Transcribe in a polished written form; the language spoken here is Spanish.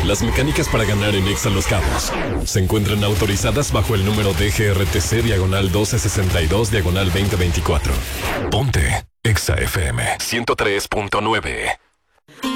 Las mecánicas para ganar en Exa Los Cabos se encuentran autorizadas bajo el número DGRTC /1262/2024. Ponte Exa FM 103.9.